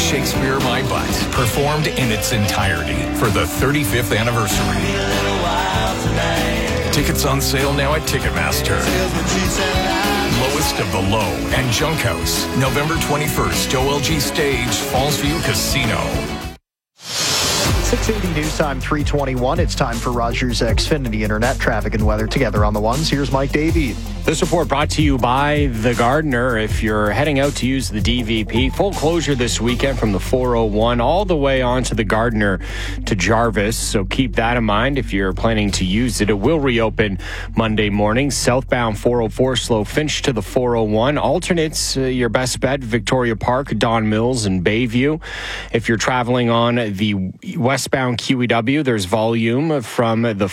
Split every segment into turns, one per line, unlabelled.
Shakespeare My Butt, performed in its entirety for the 35th anniversary. Tickets on sale now at Ticketmaster. Lowest of the Low and Junk House, November 21st, OLG Stage, Fallsview Casino.
680 News Time, 321. It's time for Rogers Xfinity Internet traffic and weather together on the ones. Here's Mike Davey.
This report brought to you by The Gardener. If you're heading out to use the DVP, full closure this weekend from the 401 all the way on to the Gardener to Jarvis. So keep that in mind if you're planning to use it. It will reopen Monday morning. Southbound 404 slow Finch to the 401. Alternates, your best bet, Victoria Park, Don Mills, and Bayview. If you're traveling on the westbound QEW, there's volume from the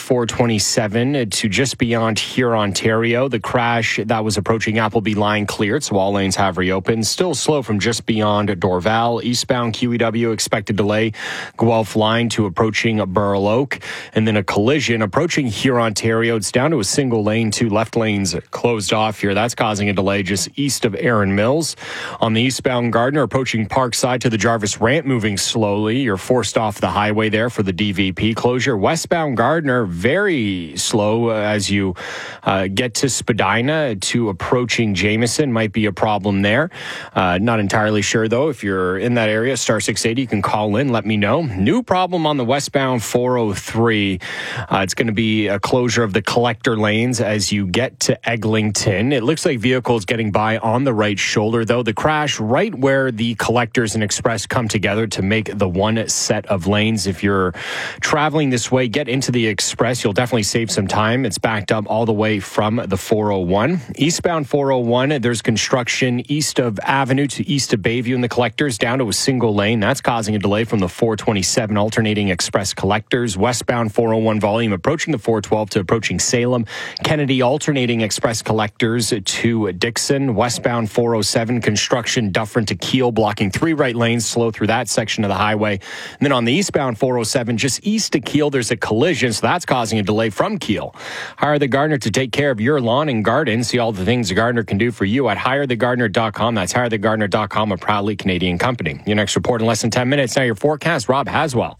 427 to just beyond here, Ontario. The crash that was approaching Appleby line cleared, so all lanes have reopened. Still slow from just beyond Dorval. Eastbound QEW, expected delay Guelph line to approaching Burl Oak. And then a collision approaching here, Ontario. It's down to a single lane. Two left lanes closed off here. That's causing a delay just east of Erin Mills. On the eastbound Gardner, approaching Parkside to the Jarvis ramp, moving slowly. You're forced off the highway there for the DVP closure. Westbound Gardner, very slow as you get to Spadina to approaching Jameson. Might be a problem there. Not entirely sure, though. If you're in that area, star 680, you can call in, let me know. New problem on the westbound 403. It's going to be a closure of the collector lanes as you get to Eglinton. It looks like vehicles getting by on the right shoulder, though. The crash right where the collectors and express come together to make the one set of lanes. If you're traveling this way, get into the express. You'll definitely save some time. It's backed up all the way from the 401. Eastbound 401, there's construction east of Avenue to east of Bayview in the collectors, down to a single lane. That's causing a delay from the 427 alternating express collectors. Westbound 401 volume approaching the 412 to approaching Salem. Kennedy alternating express collectors to Dixon. Westbound 407 construction Dufferin to Kiel, blocking three right lanes, slow through that section of the highway. And then on the eastbound 407, just east of Kiel, there's a collision, so that's causing a delay from Kiel. Hire the Gardener to take care of your lawn and garden. See all the things the Gardener can do for you at hirethegardener.com. That's hirethegardener.com, a proudly Canadian company. Your next report in less than 10 minutes. Now your forecast, Rob Haswell.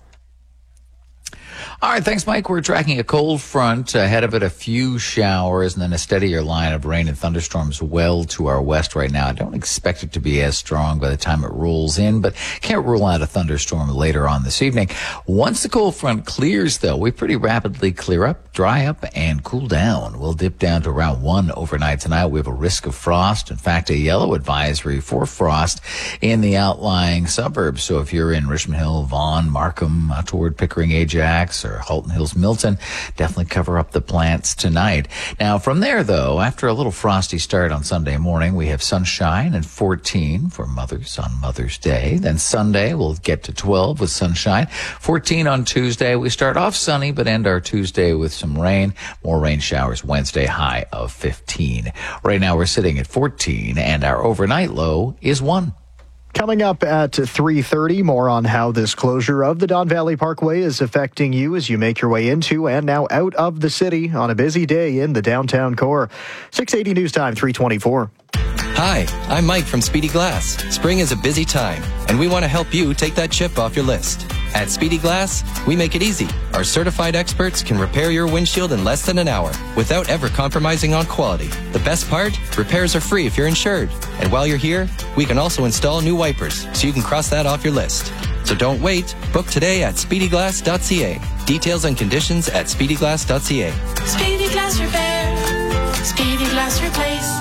All right, thanks, Mike. We're tracking a cold front. Ahead of it, a few showers and then a steadier line of rain and thunderstorms well to our west right now. I don't expect it to be as strong by the time it rolls in, but can't rule out a thunderstorm later on this evening. Once the cold front clears, though, we pretty rapidly clear up, dry up, and cool down. We'll dip down to around 1 overnight tonight. We have a risk of frost. In fact, a yellow advisory for frost in the outlying suburbs. So if you're in Richmond Hill, Vaughan, Markham, toward Pickering, Ajax, or Halton Hills, Milton, definitely cover up the plants tonight. Now, from there, though, after a little frosty start on Sunday morning, we have sunshine and 14 for mothers on Mother's Day. Then Sunday, we'll get to 12 with sunshine. 14 on Tuesday. We start off sunny, but end our Tuesday with some rain. More rain showers Wednesday, high of 15. Right now, we're sitting at 14, and our overnight low is 1.
Coming up at 3:30, more on how this closure of the Don Valley Parkway is affecting you as you make your way into and now out of the city on a busy day in the downtown core. 680 News Time, 324.
Hi, I'm Mike from Speedy Glass. Spring is a busy time, and we want to help you take that chip off your list. At Speedy Glass, we make it easy. Our certified experts can repair your windshield in less than an hour without ever compromising on quality. The best part? Repairs are free if you're insured. And while you're here, we can also install new wipers so you can cross that off your list. So don't wait. Book today at speedyglass.ca. Details and conditions at speedyglass.ca.
Speedy Glass Repair. Speedy Glass Replace.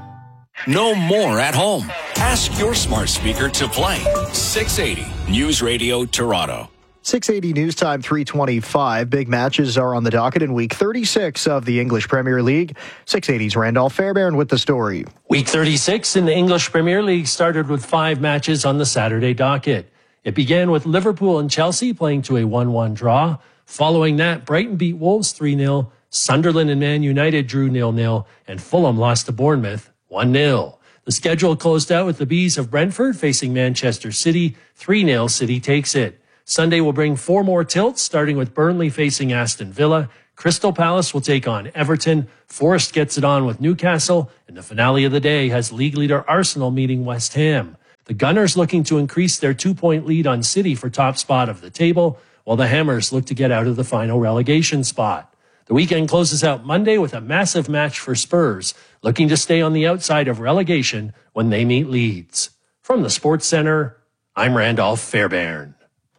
No more at home. Ask your smart speaker to play 680 News Radio Toronto.
680 News Time, 325. Big matches are on the docket in Week 36 of the English Premier League. 680's Randolph Fairbairn with the story.
Week 36 in the English Premier League started with 5 matches on the Saturday docket. It began with Liverpool and Chelsea playing to a 1-1 draw. Following that, Brighton beat Wolves 3-0, Sunderland and Man United drew 0-0, and Fulham lost to Bournemouth 1-0. The schedule closed out with the Bees of Brentford facing Manchester City. 3-0, City takes it. Sunday will bring 4 more tilts, starting with Burnley facing Aston Villa. Crystal Palace will take on Everton. Forest gets it on with Newcastle. And the finale of the day has league leader Arsenal meeting West Ham. The Gunners looking to increase their 2-point lead on City for top spot of the table, while the Hammers look to get out of the final relegation spot. The weekend closes out Monday with a massive match for Spurs, looking to stay on the outside of relegation when they meet Leeds. From the Sports Center, I'm Randolph Fairbairn.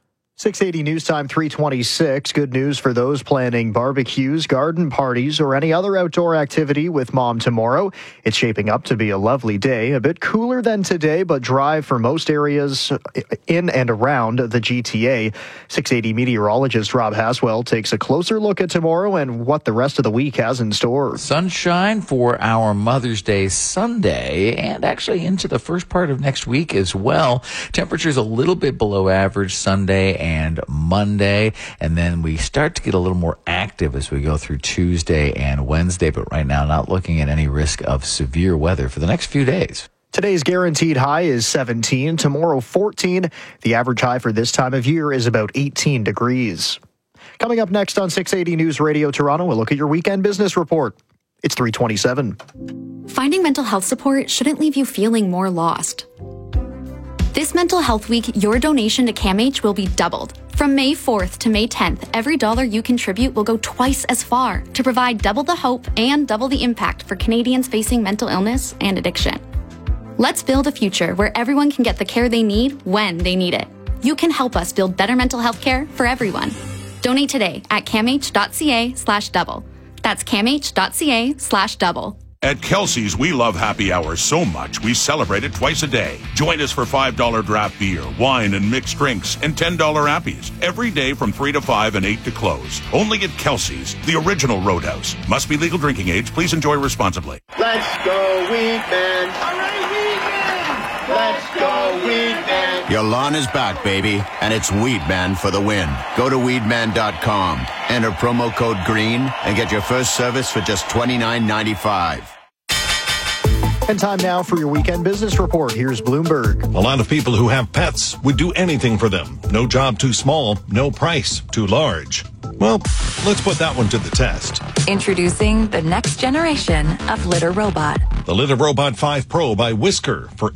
680 News Time 326. Good news for those planning barbecues, garden parties, or any other outdoor activity with Mom tomorrow. It's shaping up to be a lovely day. A bit cooler than today, but dry for most areas in and around the GTA. 680 meteorologist Rob Haswell takes a closer look at tomorrow and what the rest of the week has in store.
Sunshine for our Mother's Day Sunday and actually into the first part of next week as well. Temperatures a little bit below average Sunday and Monday, and then we start to get a little more active as we go through Tuesday and Wednesday, but right now not looking at any risk of severe weather for the next few days.
Today's guaranteed high is 17, tomorrow 14. The average high for this time of year is about 18 degrees. Coming up next on 680 News Radio Toronto, we'll look at your weekend business report. It's 3:27.
Finding mental health support shouldn't leave you feeling more lost. This Mental Health Week, your donation to CAMH will be doubled. From May 4th to May 10th, every dollar you contribute will go twice as far to provide double the hope and double the impact for Canadians facing mental illness and addiction. Let's build a future where everyone can get the care they need when they need it. You can help us build better mental health care for everyone. Donate today at camh.ca/double. That's camh.ca/double.
At Kelsey's, we love happy hours so much, we celebrate it twice a day. Join us for $5 draft beer, wine, and mixed drinks, and $10 appies every day from 3 to 5 and 8 to close. Only at Kelsey's, the original Roadhouse. Must be legal drinking age. Please enjoy responsibly.
Let's go, Weedman! Hooray, Weedman! Let's go, Weedman!
Your lawn is back, baby, and it's Weedman for the win. Go to weedman.com, enter promo code GREEN, and get your first service for just $29.95.
And time now for your weekend business report. Here's Bloomberg.
A lot of people who have pets would do anything for them. No job too small, no price too large. Well, let's put that one to the test.
Introducing the next generation of Litter Robot.
The Litter Robot 5 Pro by Whisker for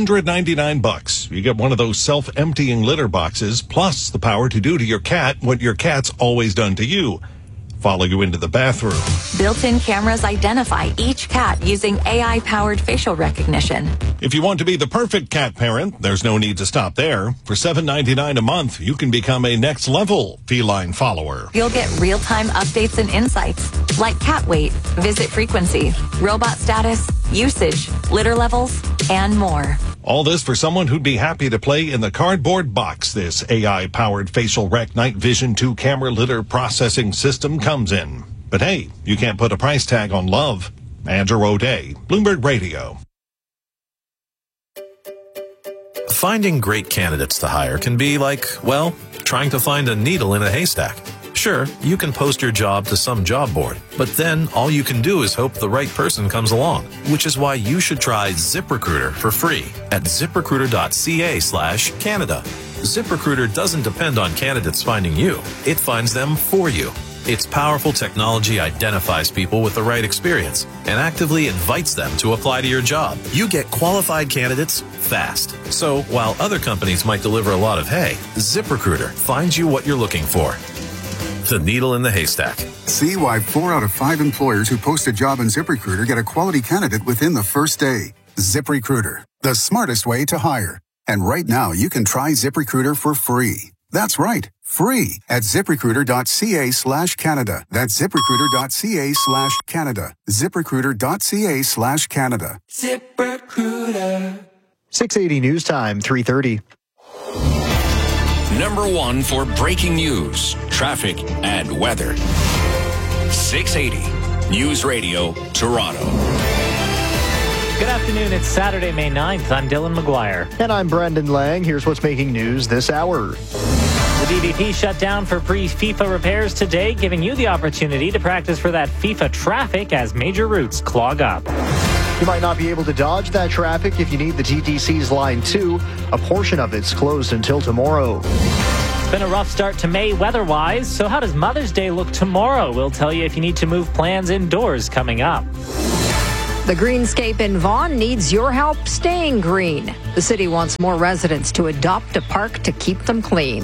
$899. You get one of those self-emptying litter boxes, plus the power to do to your cat what your cat's always done to you. Follow you into the bathroom.
Built-in cameras identify each cat using AI-powered facial recognition.
If you want to be the perfect cat parent, there's no need to stop there. For $7.99 a month, you can become a next-level feline follower.
You'll get real-time updates and insights, like cat weight, visit frequency, robot status, usage, litter levels, and more.
All this for someone who'd be happy to play in the cardboard box this AI-powered facial rec night vision 2 camera litter processing system comes in. But hey, you can't put a price tag on love. Andrew O'Day, Bloomberg Radio.
Finding great candidates to hire can be like, well, trying to find a needle in a haystack. Sure, you can post your job to some job board, but then all you can do is hope the right person comes along, which is why you should try ZipRecruiter for free at ziprecruiter.ca/Canada. ZipRecruiter doesn't depend on candidates finding you. It finds them for you. Its powerful technology identifies people with the right experience and actively invites them to apply to your job. You get qualified candidates fast. So while other companies might deliver a lot of hay, ZipRecruiter finds you what you're looking for. The needle in the haystack.
See why 4 out of 5 employers who post a job in ZipRecruiter get a quality candidate within the first day. ZipRecruiter, the smartest way to hire. And right now, you can try ZipRecruiter for free. That's right, free at ziprecruiter.ca/Canada. That's ziprecruiter.ca/Canada. ziprecruiter.ca/Canada.
ZipRecruiter.
680 News Time, 3:30.
Number 1 for breaking news, traffic, and weather. 680 News Radio Toronto.
Good afternoon. It's Saturday, May 9th. I'm Dylan McGuire.
And I'm Brendan Lang. Here's what's making news this hour.
The DVP shut down for pre-FIFA repairs today, giving you the opportunity to practice for that FIFA traffic as major routes clog up.
You might not be able to dodge that traffic if you need the TTC's Line 2. A portion of it's closed until tomorrow.
It's been a rough start to May weather-wise, so how does Mother's Day look tomorrow? We'll tell you if you need to move plans indoors coming up.
The greenscape in Vaughan needs your help staying green. The city wants more residents to adopt a park to keep them clean.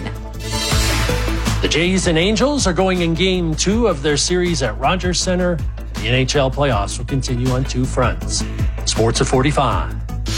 The Jays and Angels are going in Game 2 of their series at Rogers Centre. The NHL playoffs will continue on two fronts. Sports at 45.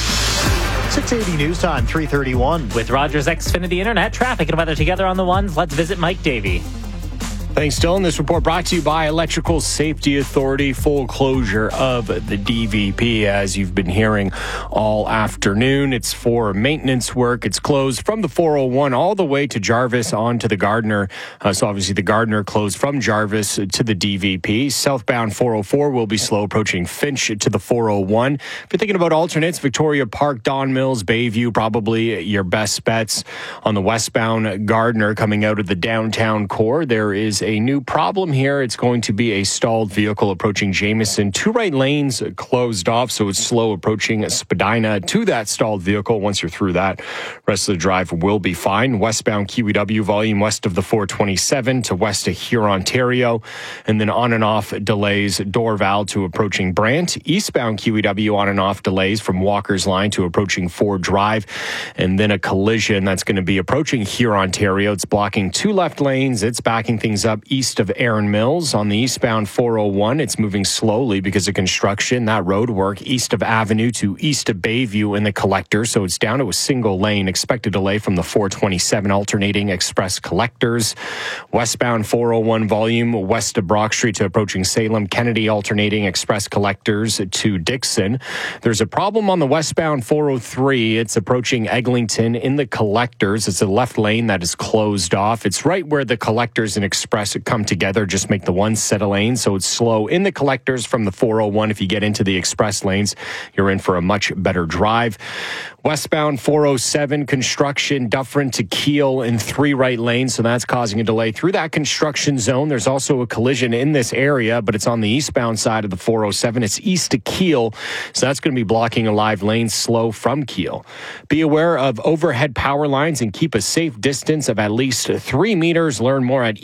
680 News Time, 3:31.
With Rogers Xfinity Internet, traffic and weather together on the ones, let's visit Mike Davey.
Thanks, Dylan. This report brought to you by Electrical Safety Authority. Full closure of the DVP, as you've been hearing all afternoon. It's for maintenance work. It's closed from the 401 all the way to Jarvis onto the Gardiner. So obviously the Gardiner closed from Jarvis to the DVP. Southbound 404 will be slow approaching Finch to the 401. If you're thinking about alternates, Victoria Park, Don Mills, Bayview, probably your best bets. On the westbound Gardiner coming out of the downtown core, there is a new problem here. It's going to be a stalled vehicle approaching Jameson. Two right lanes closed off, so it's slow approaching Spadina to that stalled vehicle. Once you're through that, rest of the drive will be fine. Westbound QEW volume west of the 427 to west of Huron, Ontario, and then on and off delays Dorval to approaching Brant. Eastbound QEW on and off delays from Walker's Line to approaching Ford Drive, and then a collision that's going to be approaching Huron, Ontario. It's blocking two left lanes. It's backing things up east of Erin Mills. On the eastbound 401, it's moving slowly because of construction. That road work east of Avenue to east of Bayview in the collector, so it's down to a single lane. Expected delay from the 427 alternating express collectors. Westbound 401 volume west of Brock Street to approaching Salem. Kennedy alternating express collectors to Dixon. There's a problem on the westbound 403. It's approaching Eglinton in the collectors. It's a left lane that is closed off. It's right where the collectors and express come together. Just make the one set of lanes, so it's slow in the collectors from the 401. If you get into the express lanes, you're in for a much better drive. Westbound 407 construction, Dufferin to Kiel in three right lanes, so that's causing a delay through that construction zone. There's also a collision in this area, but it's on the eastbound side of the 407. It's east to Kiel, so that's going to be blocking a live lane slow from Kiel. Be aware of overhead power lines and keep a safe distance of at least 3 meters. Learn more at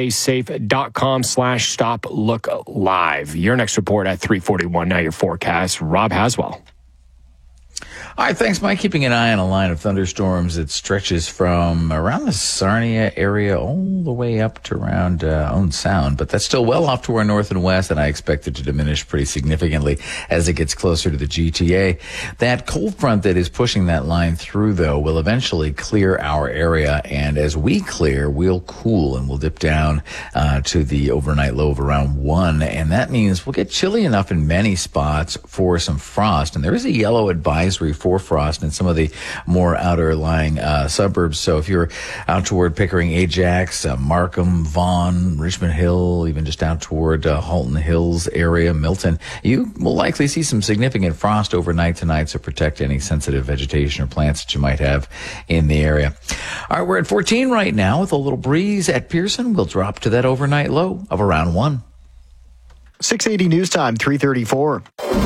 esasafe.com/stop-look-live. Your next report at 3:41. Now your forecast. Rob Haswell.
All right, thanks, Mike. Keeping an eye on a line of thunderstorms that stretches from around the Sarnia area all the way up to around Owen Sound, but that's still well off to our north and west, and I expect it to diminish pretty significantly as it gets closer to the GTA. That cold front that is pushing that line through, though, will eventually clear our area, and as we clear, we'll cool and we'll dip down to the overnight low of around 1, and that means we'll get chilly enough in many spots for some frost, and there is a yellow advisory for frost in some of the more outer lying suburbs. So if you're out toward Pickering, Ajax, Markham, Vaughan, Richmond Hill, even just out toward Halton Hills area, Milton, you will likely see some significant frost overnight tonight, so protect any sensitive vegetation or plants that you might have in the area. All right, we're at 14 right now with a little breeze at Pearson. We'll drop to that overnight low of around 1.
680 News Time, 3:34.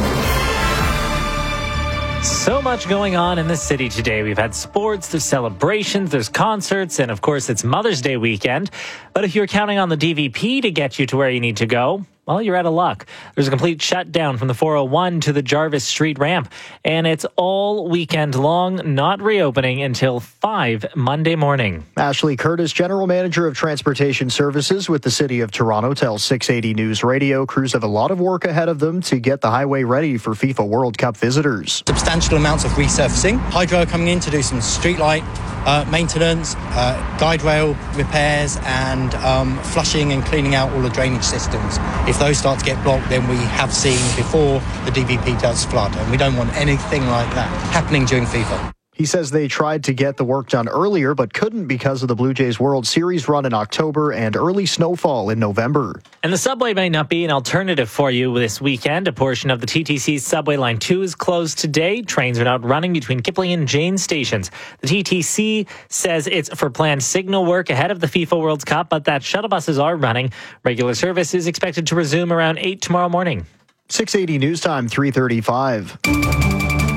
So much going on in the city today. We've had sports, there's celebrations, there's concerts, and of course it's Mother's Day weekend. But if you're counting on the DVP to get you to where you need to go, well, you're out of luck. There's a complete shutdown from the 401 to the Jarvis Street ramp, and it's all weekend long, not reopening until 5 Monday morning.
Ashley Curtis, General Manager of Transportation Services with the City of Toronto, tells 680 News Radio crews have a lot of work ahead of them to get the highway ready for FIFA World Cup visitors.
Substantial amounts of resurfacing. Hydro coming in to do some streetlight maintenance, guide rail repairs, and flushing and cleaning out all the drainage systems. If those start to get blocked, then we have seen before the DVP does flood, and we don't want anything like that happening during FIFA.
He says they tried to get the work done earlier, but couldn't because of the Blue Jays World Series run in October and early snowfall in November.
And the subway may not be an alternative for you this weekend. A portion of the TTC's Subway Line 2 is closed today. Trains are not running between Kipling and Jane stations. The TTC says it's for planned signal work ahead of the FIFA World Cup, but that shuttle buses are running. Regular service is expected to resume around 8 tomorrow morning.
680 News Time, 3:35.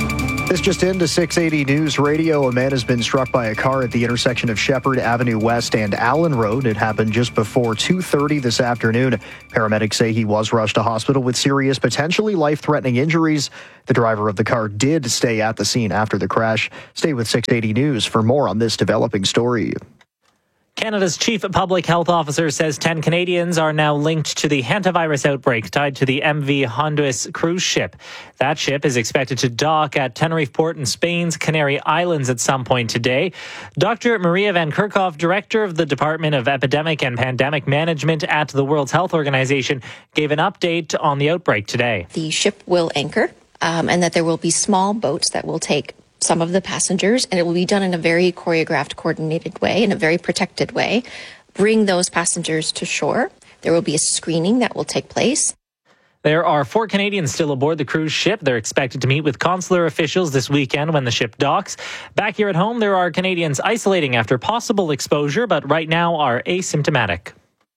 This just into 680 News Radio. A man has been struck by a car at the intersection of Shepherd Avenue West and Allen Road. It happened just before 2:30 this afternoon. Paramedics say he was rushed to hospital with serious, potentially life-threatening injuries. The driver of the car did stay at the scene after the crash. Stay with 680 News for more on this developing story.
Canada's chief public health officer says 10 Canadians are now linked to the hantavirus outbreak tied to the MV Honduras cruise ship. That ship is expected to dock at Tenerife Port in Spain's Canary Islands at some point today. Dr. Maria Van Kerkhoff, director of the Department of Epidemic and Pandemic Management at the World Health Organization, gave an update on the outbreak today.
The ship will anchor and that there will be small boats that will take some of the passengers, and it will be done in a very choreographed, coordinated way, in a very protected way. Bring those passengers to shore. There will be a screening that will take place.
There are 4 Canadians still aboard the cruise ship. They're expected to meet with consular officials this weekend when the ship docks. Back here at home, there are Canadians isolating after possible exposure, but right now are asymptomatic.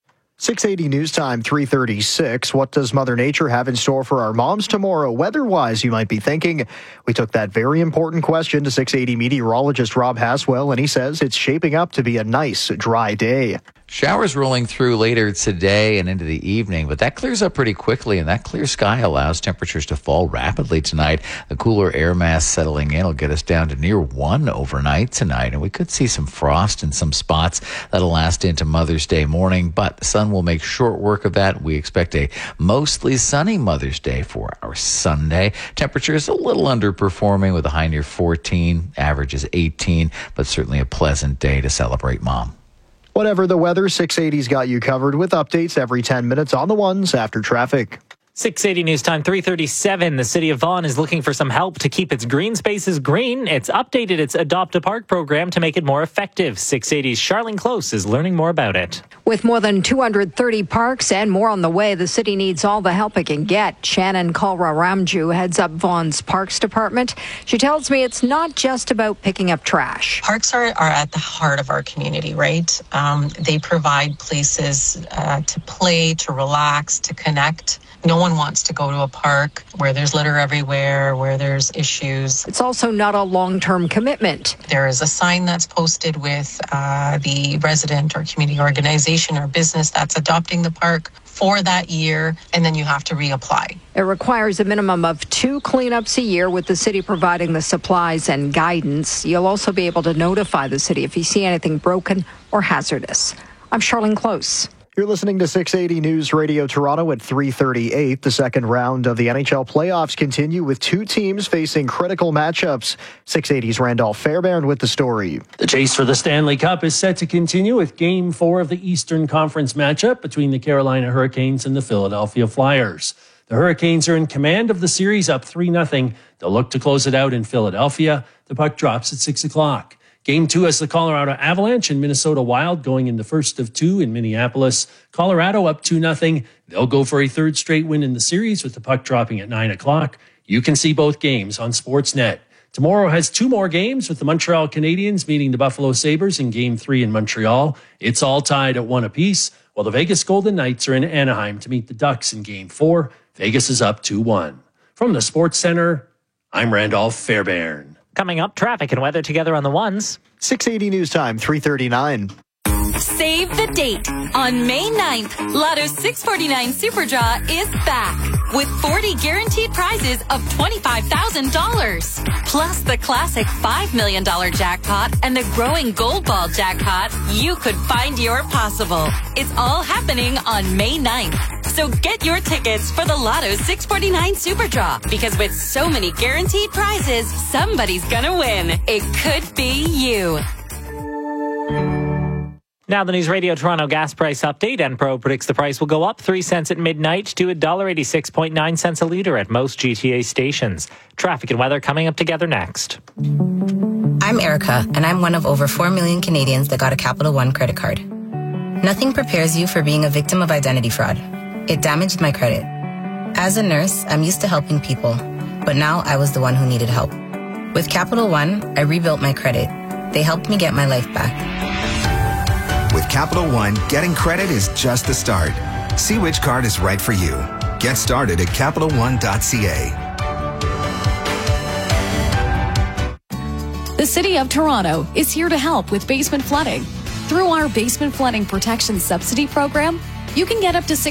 680 News Time, 3:36. What does Mother Nature have in store for our moms tomorrow? Weather-wise, you might be thinking. We took that very important question to 680 meteorologist Rob Haswell, and he says it's shaping up to be a nice, dry day.
Showers rolling through later today and into the evening, but that clears up pretty quickly, and that clear sky allows temperatures to fall rapidly tonight. The cooler air mass settling in will get us down to near 1 overnight tonight, and we could see some frost in some spots. That'll last into Mother's Day morning, but the sun will make short work of that. We expect a mostly sunny Mother's Day for our Sunday. Temperatures a little underperforming with a high near 14, average is 18, but certainly a pleasant day to celebrate Mom.
Whatever the weather, 680's got you covered with updates every 10 minutes on the ones after traffic.
680 News Time, 3:37. The city of Vaughan is looking for some help to keep its green spaces green. It's updated its Adopt a Park program to make it more effective. 680's Charlene Close is learning more about it.
With more than 230 parks and more on the way, the city needs all the help it can get. Shannon Kalra-Ramju heads up Vaughan's Parks Department. She tells me it's not just about picking up trash.
Parks are at the heart of our community, right? They provide places to play, to relax, to connect. No one wants to go to a park where there's litter everywhere, where there's issues.
It's also not a long-term commitment.
There is a sign that's posted with the resident or community organization or business that's adopting the park for that year, and then you have to reapply.
It requires a minimum of 2 cleanups a year, with the city providing the supplies and guidance. You'll also be able to notify the city if you see anything broken or hazardous. I'm Charlene Close.
You're listening to 680 News Radio Toronto at 3:38. The second round of the NHL playoffs continue with 2 teams facing critical matchups. 680's Randolph Fairbairn with the story.
The chase for the Stanley Cup is set to continue with Game 4 of the Eastern Conference matchup between the Carolina Hurricanes and the Philadelphia Flyers. The Hurricanes are in command of the series, up 3-0. They'll look to close it out in Philadelphia. The puck drops at 6 o'clock. Game 2 has the Colorado Avalanche and Minnesota Wild going in the first of 2 in Minneapolis. Colorado up 2-0. They'll go for a third straight win in the series with the puck dropping at 9 o'clock. You can see both games on Sportsnet. Tomorrow has 2 more games with the Montreal Canadiens meeting the Buffalo Sabres in Game 3 in Montreal. It's all tied at 1 apiece, while the Vegas Golden Knights are in Anaheim to meet the Ducks in Game 4. Vegas is up 2-1. From the Sports Center, I'm Randolph Fairbairn.
Coming up, traffic and weather together on the ones.
680 News Time, 3:39.
Save the date. On May 9th, Lotto's 649 Super Draw is back with 40 guaranteed prizes of $25,000. Plus the classic $5 million jackpot and the growing Gold Ball jackpot. You could find your possible. It's all happening on May 9th. So get your tickets for the Lotto's 649 Super Draw, because with so many guaranteed prizes, somebody's gonna win. It could be you.
Now the News Radio Toronto gas price update. Enpro predicts the price will go up 3 cents at midnight to $1.86.9 a litre at most GTA stations. Traffic and weather coming up together next.
I'm Erica, and I'm one of over 4 million Canadians that got a Capital One credit card. Nothing prepares you for being a victim of identity fraud. It damaged my credit. As a nurse, I'm used to helping people, but now I was the one who needed help. With Capital One, I rebuilt my credit. They helped me get my life back.
With Capital One, getting credit is just the start. See which card is right for you. Get started at CapitalOne.ca.
The City of Toronto is here to help with basement flooding. Through our Basement Flooding Protection Subsidy Program, you can get up to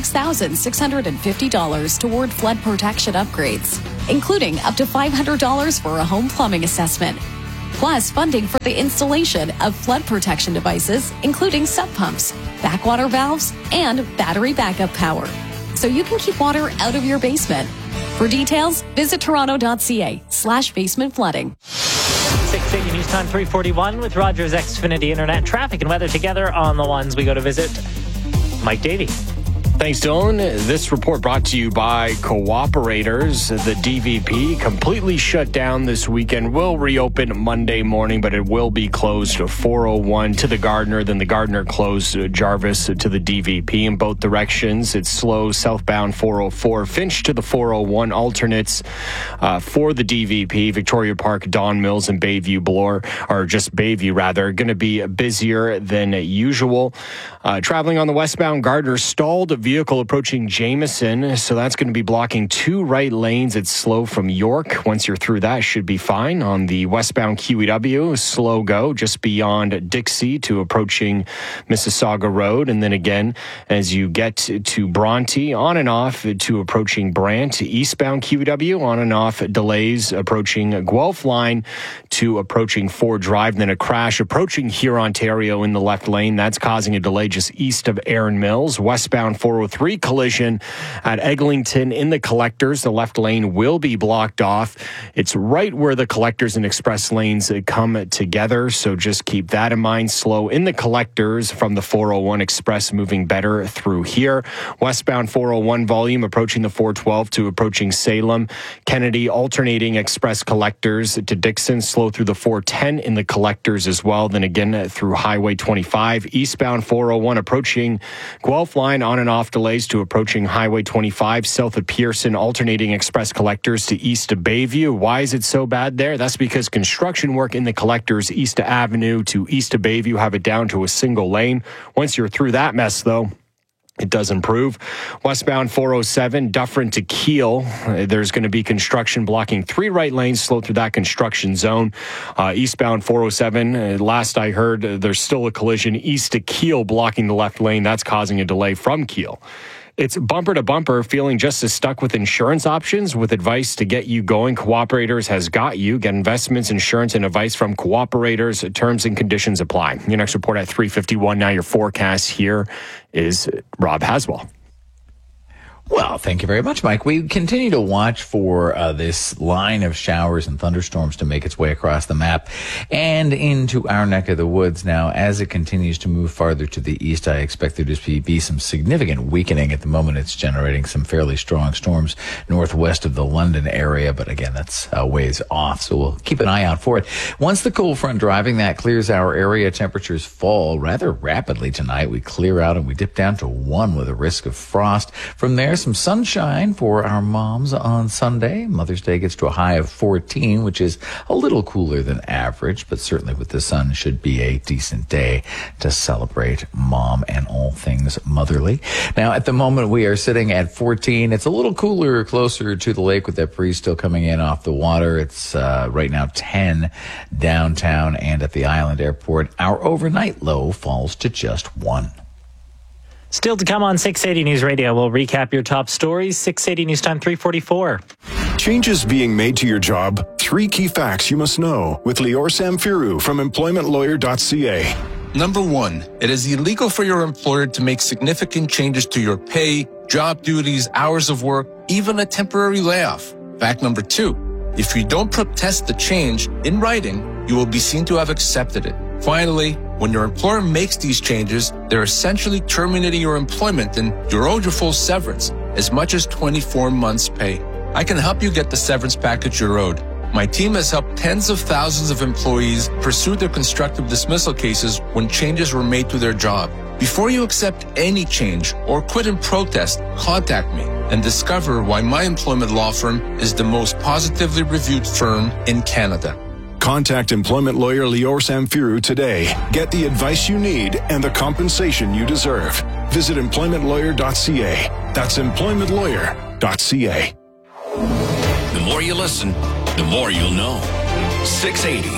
$6,650 toward flood protection upgrades, including up to $500 for a home plumbing assessment, plus funding for the installation of flood protection devices, including sump pumps, backwater valves, and battery backup power, so you can keep water out of your basement. For details, visit toronto.ca/basement flooding.
680 News Time 341 with Rogers Xfinity Internet. Traffic and weather together on the ones we go to visit. Mike Davey.
Thanks, Dylan. This report brought to you by Cooperators. The DVP completely shut down this weekend. Will reopen Monday morning, but it will be closed to 401 to the Gardiner. Then the Gardiner closed Jarvis to the DVP in both directions. It's slow southbound 404. Finch to the 401. Alternates for the DVP. Victoria Park, Don Mills, and Bayview Bloor, or just Bayview rather, going to be busier than usual. Traveling on the westbound, Gardiner stalled vehicle approaching Jameson, so that's going to be blocking 2 right lanes. It's slow from York. Once you're through that, should be fine. On the westbound QEW, slow go just beyond Dixie to approaching Mississauga Road, and then again as you get to Bronte, on and off to approaching Brant. Eastbound QEW, on and off delays approaching Guelph line to approaching Ford Drive, then a crash approaching here Ontario in the left lane. That's causing a delay just east of Erin Mills. Westbound 403 collision at Eglinton in the collectors. The left lane will be blocked off. It's right where the collectors and express lanes come together, so just keep that in mind. Slow in the collectors from the 401 express, moving better through here. Westbound 401 volume approaching the 412 to approaching Salem. Kennedy alternating express collectors to Dixon. Slow through the 410 in the collectors as well. Then again through Highway 25. Eastbound 401 approaching Guelph line, on and off delays to approaching Highway 25. South of Pearson, alternating express collectors to east of Bayview. Why is it so bad there? That's because construction work in the collectors east of Avenue to east of Bayview have it down to a single lane. Once you're through that mess, though, it does improve. Westbound 407, Dufferin to Keele. There's going to be construction blocking 3 right lanes, slow through that construction zone. Eastbound 407, last I heard, there's still a collision east to Keele blocking the left lane. That's causing a delay from Keele. It's bumper to bumper, feeling just as stuck with insurance options. With advice to get you going, Cooperators has got you. Get investments, insurance, and advice from Cooperators. Terms and conditions apply. Your next report at 3:51. Now your forecast here is Rob Haswell.
Well, thank you very much, Mike. We continue to watch for this line of showers and thunderstorms to make its way across the map and into our neck of the woods. Now, as it continues to move farther to the east, I expect there to be some significant weakening. At the moment, it's generating some fairly strong storms northwest of the London area, but again, that's a ways off, so we'll keep an eye out for it. Once the cold front driving that clears our area, temperatures fall rather rapidly tonight. We clear out and we dip down to 1 with a risk of frost. From there, some sunshine for our moms on Sunday. Mother's Day gets to a high of 14, which is a little cooler than average, but certainly with the sun should be a decent day to celebrate mom and all things motherly. Now, at the moment, we are sitting at 14. It's a little cooler closer to the lake with that breeze still coming in off the water. It's right now 10 downtown and at the Island Airport. Our overnight low falls to just 1.
Still to come on 680 News Radio. We'll recap your top stories. 680 News Time 344.
Changes being made to your job. 3 key facts you must know with Lior Samfiru from employmentlawyer.ca.
Number 1, it is illegal for your employer to make significant changes to your pay, job duties, hours of work, even a temporary layoff. Fact number 2, if you don't protest the change in writing, you will be seen to have accepted it. Finally, when your employer makes these changes, they're essentially terminating your employment and you're owed your full severance, as much as 24 months' pay. I can help you get the severance package you're owed. My team has helped tens of thousands of employees pursue their constructive dismissal cases when changes were made to their job. Before you accept any change or quit in protest, contact me and discover why my employment law firm is the most positively reviewed firm in Canada.
Contact employment lawyer Lior Samfiru today. Get the advice you need and the compensation you deserve. Visit employmentlawyer.ca. That's employmentlawyer.ca.
The more you listen, the more you'll know. 680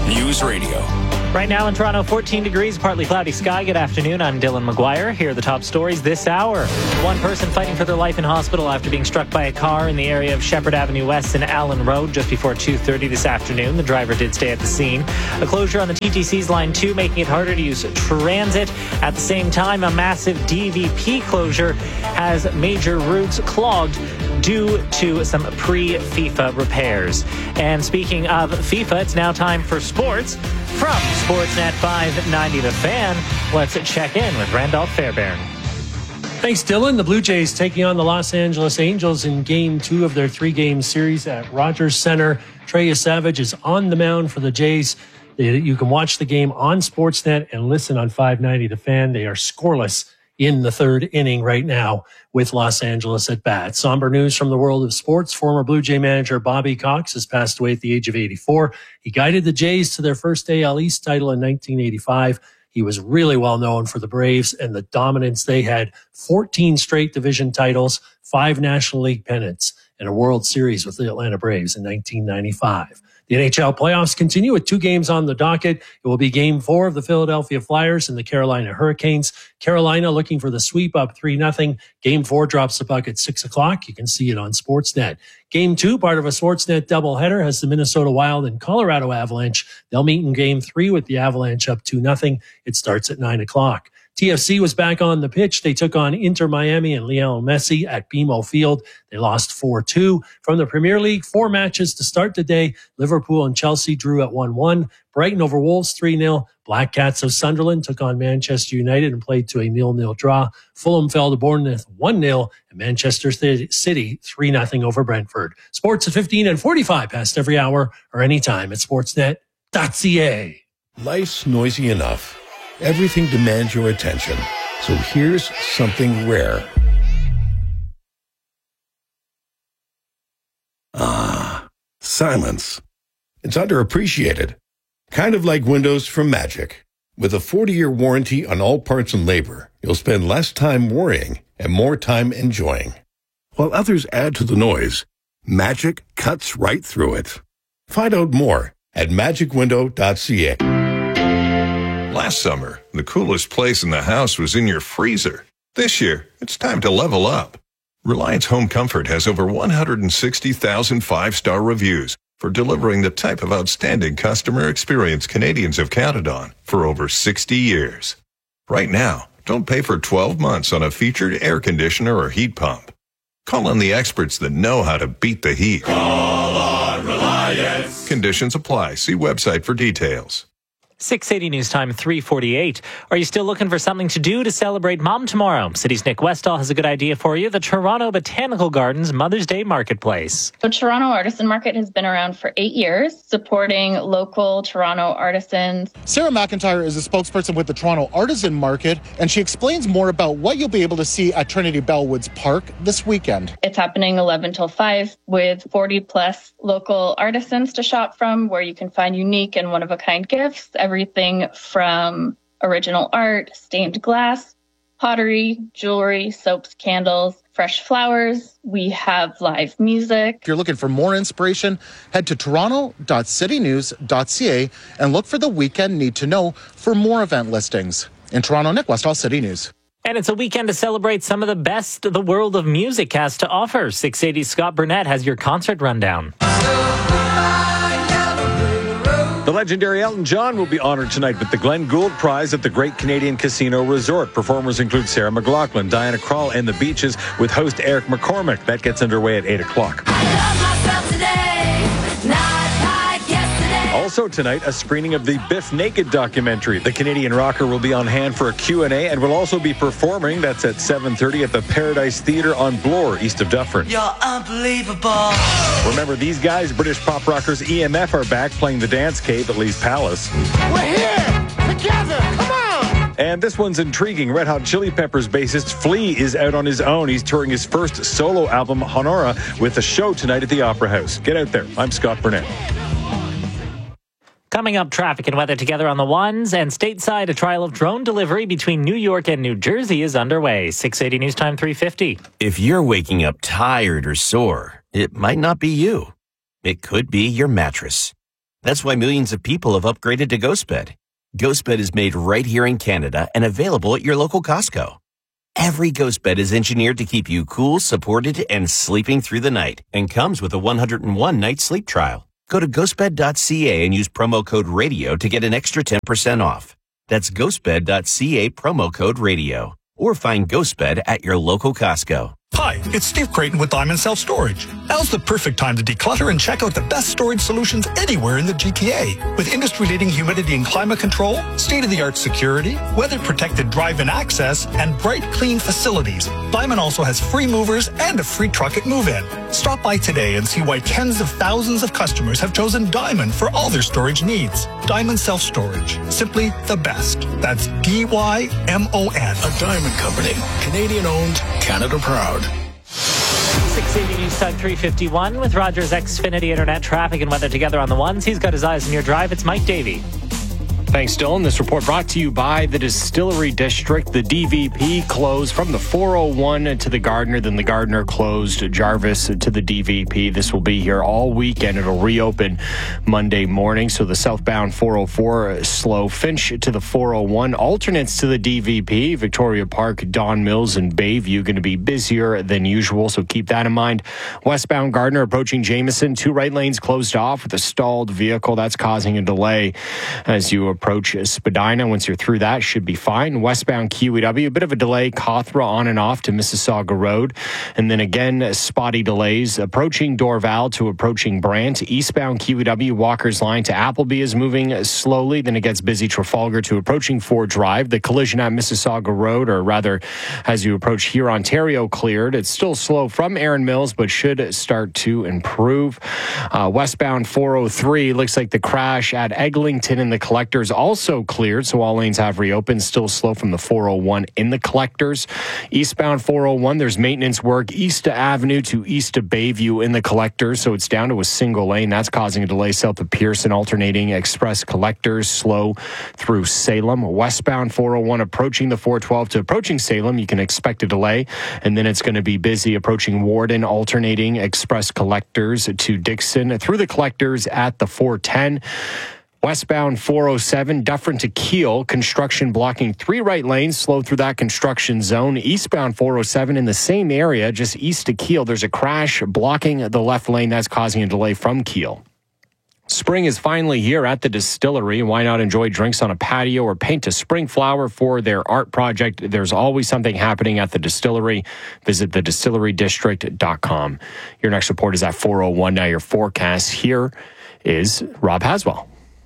News Radio.
Right now in Toronto, 14 degrees, partly cloudy sky. Good afternoon. I'm Dylan McGuire. Here are the top stories this hour. One person fighting for their life in hospital after being struck by a car in the area of Shepherd Avenue West and Allen Road just before 2:30 this afternoon. The driver did stay at the scene. A closure on the TTC's Line 2, making it harder to use transit. At the same time, a massive DVP closure has major routes clogged due to some pre-FIFA repairs. And speaking of FIFA, it's now time for sports. From Sportsnet 590 The Fan, let's check in with Randolph Fairbairn.
Thanks, Dylan. The Blue Jays taking on the Los Angeles Angels in Game 2 of their 3-game series at Rogers Center. Trey Savage is on the mound for the Jays. You can watch the game on Sportsnet and listen on 590 The Fan. They are scoreless in the third inning right now with Los Angeles at bat. Somber news from the world of sports. Former Blue Jay manager Bobby Cox has passed away at the age of 84. He guided the Jays to their first AL East title in 1985. He was really well known for the Braves and the dominance they had. 14 straight division titles, 5 National League pennants, and a World Series with the Atlanta Braves in 1995. The NHL playoffs continue with 2 games on the docket. It will be Game 4 of the Philadelphia Flyers and the Carolina Hurricanes. Carolina looking for the sweep up 3-0. Game 4 drops the puck at 6 o'clock. You can see it on Sportsnet. Game 2, part of a Sportsnet doubleheader, has the Minnesota Wild and Colorado Avalanche. They'll meet in Game 3 with the Avalanche up 2-0. It starts at 9 o'clock. TFC was back on the pitch. They took on Inter Miami and Lionel Messi at BMO Field. They lost 4-2. From the Premier League, 4 matches to start the day. Liverpool and Chelsea drew at 1-1. Brighton over Wolves 3-0. Black Cats of Sunderland took on Manchester United and played to a 0-0 draw. Fulham fell to Bournemouth 1-0. And Manchester City 3-0 over Brentford. Sports at 15 and 45 past every hour or anytime at sportsnet.ca.
Life's noisy enough. Everything demands your attention. So here's something rare. Silence. It's underappreciated. Kind of like windows from Magic. With a 40-year warranty on all parts and labor, you'll spend less time worrying and more time enjoying. While others add to the noise, Magic cuts right through it. Find out more at magicwindow.ca.
Last summer, the coolest place in the house was in your freezer. This year, it's time to level up. Reliance Home Comfort has over 160,000 5-star reviews for delivering the type of outstanding customer experience Canadians have counted on for over 60 years. Right now, don't pay for 12 months on a featured air conditioner or heat pump. Call on the experts that know how to beat the heat.
Call on Reliance.
Conditions apply. See website for details.
6:80 News Time, 3:48. Are you still looking for something to do to celebrate Mom tomorrow? City's Nick Westall has a good idea for you. The Toronto Botanical Gardens Mother's Day Marketplace.
The Toronto Artisan Market has been around for 8 years, supporting local Toronto artisans.
Sarah McIntyre is a spokesperson with the Toronto Artisan Market, and she explains more about what you'll be able to see at Trinity Bellwoods Park this weekend.
It's happening 11 till 5 with 40 plus local artisans to shop from, where you can find unique and one-of-a-kind gifts. Everything from original art, stained glass, pottery, jewelry, soaps, candles, fresh flowers. We have live music.
If you're looking for more inspiration, head to toronto.citynews.ca and look for the weekend Need to Know for more event listings. In Toronto, Nick Westall, City News.
And it's a weekend to celebrate some of the best the world of music has to offer. 680 Scott Burnett has your concert rundown.
The legendary Elton John will be honored tonight with the Glenn Gould Prize at the Great Canadian Casino Resort. Performers include Sarah McLachlan, Diana Krall, and the Beaches with host Eric McCormick. That gets underway at 8 o'clock. Also tonight, a screening of the Biff Naked documentary. The Canadian rocker will be on hand for a Q&A and will also be performing. That's at 7:30 at the Paradise Theatre on Bloor, east of Dufferin.
You're unbelievable.
Remember, these guys, British pop rockers EMF, are back playing the Dance Cave at Lee's Palace.
We're here together. Come on.
And this one's intriguing. Red Hot Chili Peppers bassist Flea is out on his own. He's touring his first solo album, Honora, with a show tonight at the Opera House. Get out there. I'm Scott Burnett.
Coming up, traffic and weather together on the ones, and stateside, a trial of drone delivery between New York and New Jersey is underway. 680 News Time, 3:50.
If you're waking up tired or sore, it might not be you. It could be your mattress.
That's why millions of people have upgraded to GhostBed. GhostBed is made right here in Canada and available at your local Costco. Every GhostBed is engineered to keep you cool, supported, and sleeping through the night, and comes with a 101-night sleep trial. Go to ghostbed.ca and use promo code RADIO to get an extra 10% off. That's ghostbed.ca, promo code RADIO. Or find GhostBed at your local Costco.
Hi, it's Steve Creighton with Diamond Self Storage. Now's the perfect time to declutter and check out the best storage solutions anywhere in the GTA. With industry-leading humidity and climate control, state-of-the-art security, weather-protected drive-in access, and bright, clean facilities, Diamond also has free movers and a free truck at move-in. Stop by today and see why tens of thousands of customers have chosen Diamond for all their storage needs. Diamond Self Storage. Simply the best. That's D-Y-M-O-N.
A Diamond Company. Canadian-owned, Canada proud.
680 News Time 351 with Rogers Xfinity Internet traffic and weather together on the ones. He's got his eyes on your drive. It's Mike Davey.
Thanks, Dylan. This report brought to you by the Distillery District. The DVP closed from the 401 to the Gardiner, then the Gardiner closed Jarvis to the DVP. This will be here all weekend. It'll reopen Monday morning. So the southbound 404 slow. Finch to the 401. Alternates to the DVP. Victoria Park, Don Mills, and Bayview going to be busier than usual. So keep that in mind. Westbound Gardiner approaching Jameson. 2 right lanes closed off with a stalled vehicle. That's causing a delay as you approach Spadina. Once you're through that, should be fine. Westbound QEW, a bit of a delay, Cawthra on and off to Mississauga Road. And then again, spotty delays approaching Dorval to approaching Brant. Eastbound QEW, Walker's Line to Appleby is moving slowly. Then it gets busy Trafalgar to approaching Ford Drive. The collision at Mississauga Road, or rather, as you approach here, Ontario cleared. It's still slow from Erin Mills, but should start to improve. Westbound 403, looks like the crash at Eglinton and the Collectors also cleared, so all lanes have reopened. Still slow from the 401 in the Collectors. Eastbound 401, there's maintenance work east to Avenue to east to Bayview in the Collectors, so it's down to a single lane. That's causing a delay south of Pearson, alternating Express Collectors, slow through Salem. Westbound 401 approaching the 412 to approaching Salem, you can expect a delay, and then it's going to be busy approaching Warden, alternating Express Collectors to Dixon through the Collectors at the 410. Westbound 407, Dufferin to Kiel, construction blocking 3 right lanes, slow through that construction zone. Eastbound 407 in the same area, just east to Kiel, there's a crash blocking the left lane. That's causing a delay from Kiel. Spring is finally here at the Distillery. Why not enjoy drinks on a patio or paint a spring flower for their art project? There's always something happening at the Distillery. Visit thedistillerydistrict.com. Your next report is at 4:01. Now your forecast. Here is Rob Haswell.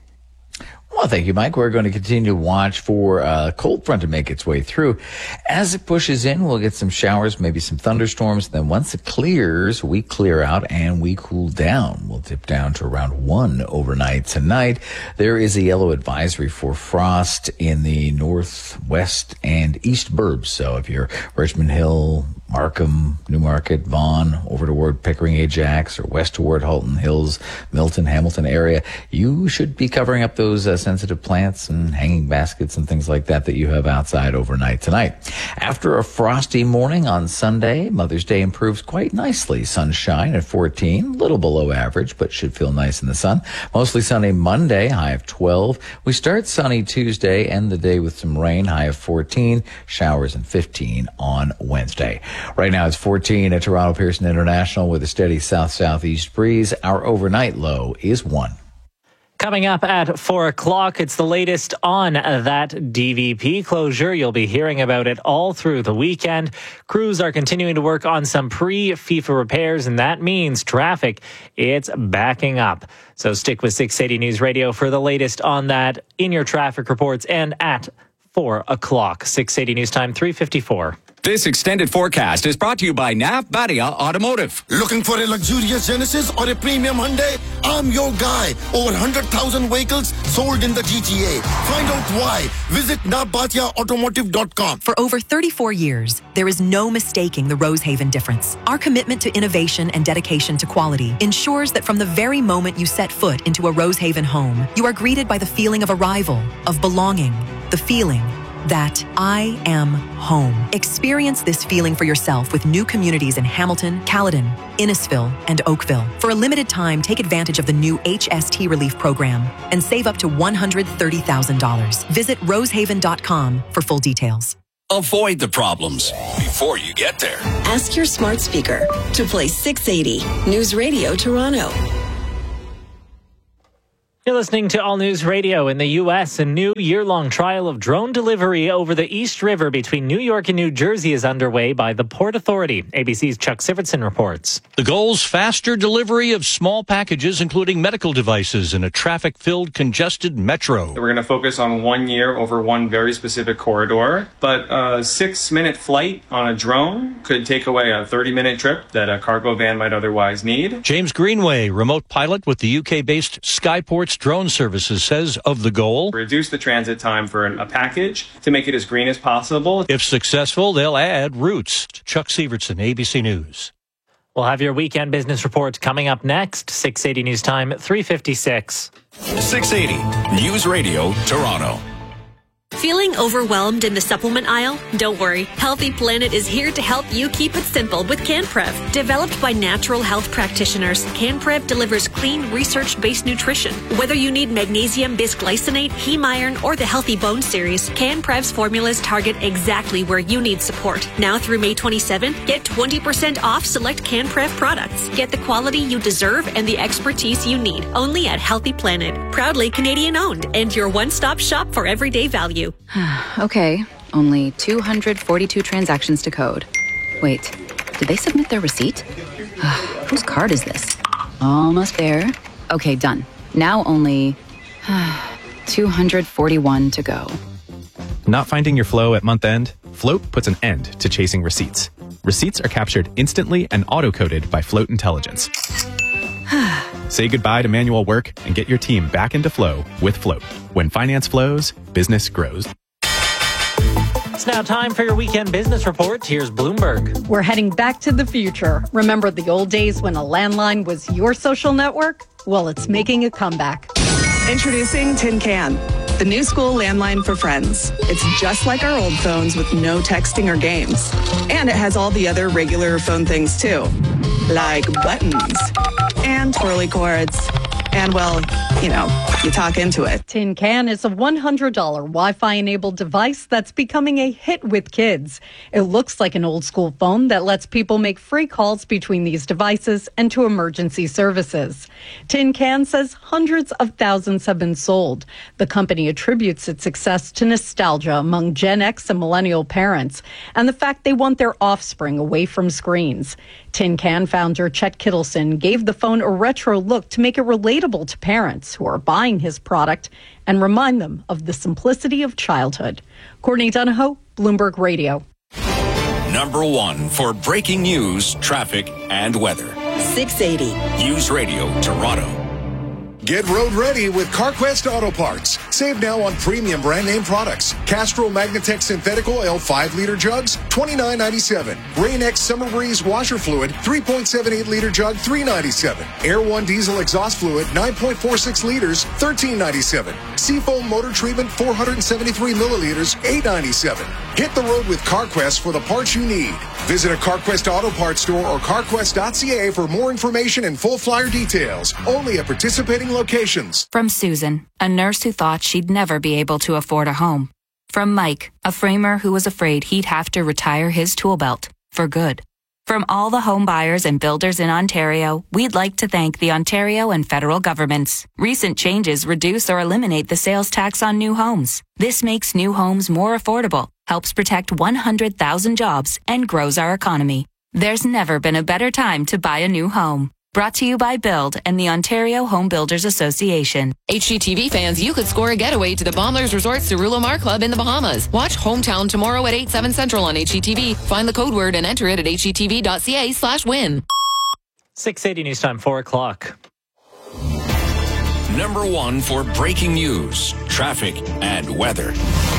Well, thank you, Mike. We're going to continue to watch for a cold front to make its way through. As it pushes in, we'll get some showers, maybe some thunderstorms. Then once it clears, we clear out and we cool down. We'll dip down to around 1 overnight tonight. There is a yellow advisory for frost in the northwest and east burbs. So if you're Richmond Hill, Markham, Newmarket, Vaughan, over toward Pickering, Ajax, or west toward Halton Hills, Milton, Hamilton area, you should be covering up those sensitive plants and hanging baskets and things like that you have outside overnight tonight. After a frosty morning on Sunday, Mother's Day improves quite nicely. Sunshine at 14, a little below average, but should feel nice in the sun. Mostly sunny Monday, high of 12. We start sunny Tuesday, end the day with some rain, high of 14, showers and 15 on Wednesday. Right now it's 14 at Toronto Pearson International with a steady south-southeast breeze. Our overnight low is 1.
Coming up at 4 o'clock, it's the latest on that DVP closure. You'll be hearing about it all through the weekend. Crews are continuing to work on some pre-FIFA repairs, and that means traffic, it's backing up. So stick with 680 News Radio for the latest on that in your traffic reports and at 4 o'clock. 680 News Time 354.
This extended forecast is brought to you by Nav Badia Automotive.
Looking for a luxurious Genesis or a premium Hyundai? I'm your guy. Over 100,000 vehicles sold in the GTA. Find out why. Visit navbatiaautomotive.com.
For over 34 years, there is no mistaking the Rosehaven difference. Our commitment to innovation and dedication to quality ensures that from the very moment you set foot into a Rosehaven home, you are greeted by the feeling of arrival, of belonging, the feeling that I am home. Experience this feeling for yourself with new communities in Hamilton, Caledon, Innisfil, and Oakville. For a limited time, take advantage of the new HST Relief Program and save up to $130,000. Visit rosehaven.com for full details.
Avoid the problems before you get there.
Ask your smart speaker to play 680 News Radio Toronto.
You're listening to All News Radio. In the U.S., a new year-long trial of drone delivery over the East River between New York and New Jersey is underway by the Port Authority. ABC's Chuck Sivertson reports.
The goal's faster delivery of small packages, including medical devices, in a traffic-filled, congested metro.
We're going to focus on 1 year over one very specific corridor, but a 6-minute flight on a drone could take away a 30-minute trip that a cargo van might otherwise need.
James Greenway, remote pilot with the UK-based Skyports Drone Services, says of the goal,
reduce the transit time for a package to make it as green as possible.
If successful, they'll add routes. Chuck Sivertson, ABC News.
We'll have your weekend business report coming up next. 680 News Time, 3:56.
680 News Radio Toronto.
Feeling overwhelmed in the supplement aisle? Don't worry. Healthy Planet is here to help you keep it simple with CanPrev. Developed by natural health practitioners, CanPrev delivers clean, research-based nutrition. Whether you need magnesium bisglycinate, heme iron, or the Healthy Bone series, CanPrev's formulas target exactly where you need support. Now through May 27, get 20% off select CanPrev products. Get the quality you deserve and the expertise you need. Only at Healthy Planet. Proudly Canadian-owned and your one-stop shop for everyday value.
Okay, only 242 transactions to code. Wait, did they submit their receipt? Whose card is this? Almost there. Okay, done. Now only 241 to go.
Not finding your flow at month end? Float puts an end to chasing receipts. Receipts are captured instantly and auto-coded by Float Intelligence. Say goodbye to manual work and get your team back into flow with Float. When finance flows, business grows.
It's now time for your weekend business report. Here's Bloomberg.
We're heading back to the future. Remember the old days when a landline was your social network? Well, it's making a comeback.
Introducing Tin Can, the new school landline for friends. It's just like our old phones with no texting or games. And it has all the other regular phone things too, like buttons and twirly cords. And, well, you know, you talk into it.
Tin Can is a $100 Wi-Fi enabled device that's becoming a hit with kids. It looks like an old school phone that lets people make free calls between these devices and to emergency services. Tin Can says hundreds of thousands have been sold. The company attributes its success to nostalgia among Gen X and millennial parents and the fact they want their offspring away from screens. Tin Can founder Chet Kittleson gave the phone a retro look to make it relatable to parents who are buying his product and remind them of the simplicity of childhood. Courtney Donahoe, Bloomberg Radio.
Number one for breaking news, traffic, and weather.
680
News Radio Toronto.
Get road ready with CarQuest Auto Parts. Save now on premium brand name products. Castrol Magnatech Synthetic Oil 5-liter jugs, $29.97. Rain-X Summer Breeze washer fluid, 3.78-liter jug, $3.97. Air One diesel exhaust fluid, 9.46 liters, $13.97. Seafoam motor treatment, 473 milliliters, $8.97. Hit the road with CarQuest for the parts you need. Visit a CarQuest Auto Parts store or carquest.ca for more information and full flyer details. Only at participating locations.
From Susan, a nurse who thought she'd never be able to afford a home. From Mike, a framer who was afraid he'd have to retire his tool belt for good. From all the home buyers and builders in Ontario, we'd like to thank the Ontario and federal governments. Recent changes reduce or eliminate the sales tax on new homes. This makes new homes more affordable, helps protect 100,000 jobs, and grows our economy. There's never been a better time to buy a new home. Brought to you by Build and the Ontario Home Builders Association.
HGTV fans, you could score a getaway to the Bombers Resort Cerullo Mar Club in the Bahamas. Watch Hometown tomorrow at 8, 7 Central on HGTV. Find the code word and enter it at hgtv.ca/win.
680 News Time, 4 o'clock.
Number one for breaking news, traffic, and weather.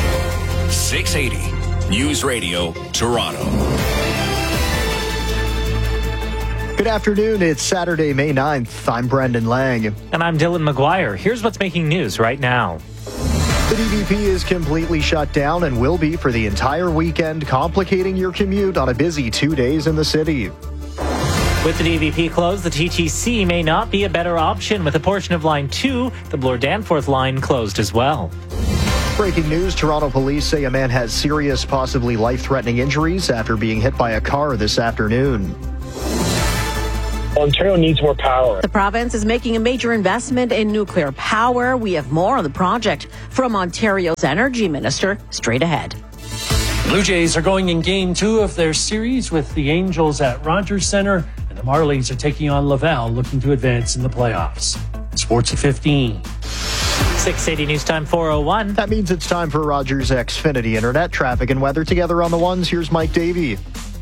680 News Radio Toronto.
Good afternoon. It's Saturday, May 9th. I'm Brendan Lang.
And I'm Dylan McGuire. Here's what's making news right now.
The DVP is completely shut down and will be for the entire weekend, complicating your commute on a busy 2 days in the city.
With the DVP closed, the TTC may not be a better option. With a portion of Line 2, the Bloor-Danforth line closed as well.
Breaking news, Toronto police say a man has serious, possibly life-threatening injuries after being hit by a car this afternoon.
Ontario needs more power.
The province is making a major investment in nuclear power. We have more on the project from Ontario's Energy Minister straight ahead.
Blue Jays are going in Game 2 of their series with the Angels at Rogers Centre, and the Marlies are taking on Laval, looking to advance in the playoffs. Sports at 15.
680 News Time 401.
That means it's time for Rogers Xfinity Internet traffic and weather together on the ones. Here's Mike Davey.